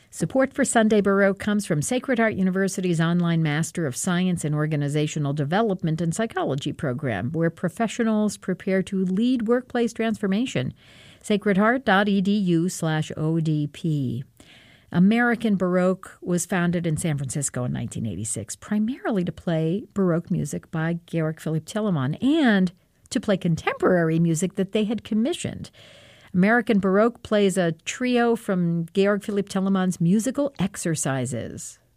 Support for Sunday Baroque comes from Sacred Heart University's online Master of Science in Organizational Development and Psychology program, where professionals prepare to lead workplace transformation. sacredheart.edu/ODP. American Baroque was founded in San Francisco in 1986, primarily to play Baroque music by Georg Philipp Telemann and to play contemporary music that they had commissioned. American Baroque plays a trio from Georg Philipp Telemann's musical exercises.